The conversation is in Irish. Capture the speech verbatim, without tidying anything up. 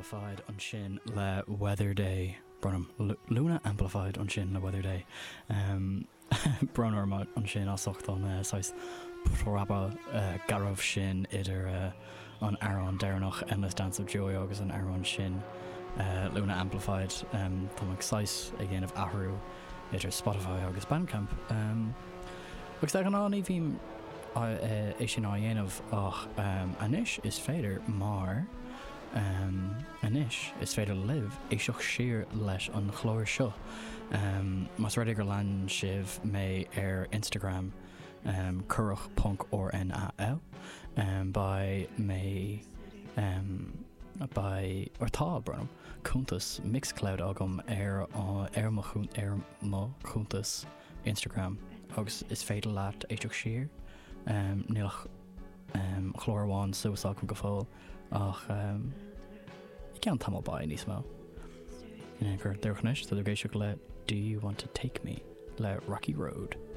Amplified an sin le Weather Day Brunam Luna Amplified an sin le Weather Day um, Brunner an sin asocht an uh, sais praba uh, garabh sin idir uh, an Aaron Dernach Endless Dance of Joy agus an Aaron sin uh, Luna Amplified um, Tá mag sais again of ahrú idir Spotify agus Bandcamp um, agus ag an an í bhím é sin á dhéanamh ach um, anis is féidir mar um, anis is féidir liv é seoch siar leis an chlóir seo um, mas rud gur lean sibh mé ar Instagram um, curach punk or N A L um, by mé um, by or tá brenn chuntas Mixcloud agam ar ar mo ar mo chuntas Instagram agus is féidir leat é seoch siar Um, nílach um, chlóráin suasá go fáil ach um, I cean tamil ba níos mó gur dúchanis tá géisio le Do You Want to Take Me le Rocky Road.